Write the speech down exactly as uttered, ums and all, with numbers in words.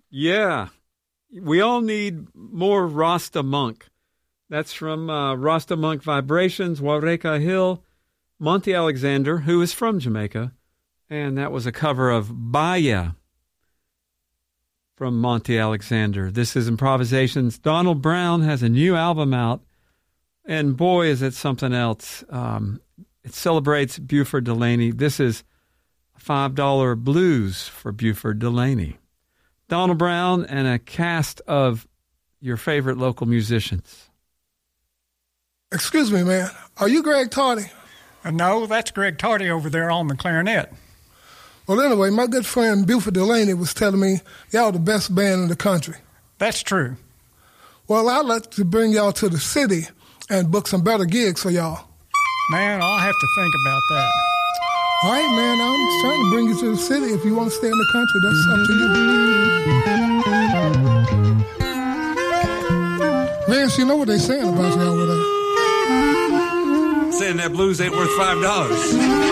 Yeah. We all need more Rasta Monk. That's from uh, Rasta Monk Vibrations, Wareka Hill, Monty Alexander, who is from Jamaica. And that was a cover of Baya from Monty Alexander. This is Improvisations. Donald Brown has a new album out, and boy, is it something else. Um, it celebrates Buford Delaney. This is five dollar blues for Buford Delaney. Donald Brown and a cast of your favorite local musicians. Excuse me, man. Are you Greg Tardy? Uh, no, that's Greg Tardy over there on the clarinet. Well, anyway, my good friend Buford Delaney was telling me y'all the best band in the country. That's true. Well, I'd like to bring y'all to the city and book some better gigs for y'all. Man, I'll have to think about that. All right, man, I'm trying to bring you to the city. If you want to stay in the country, that's up to you. Vance, you know what they saying about you over there? Saying that blues ain't worth five dollars.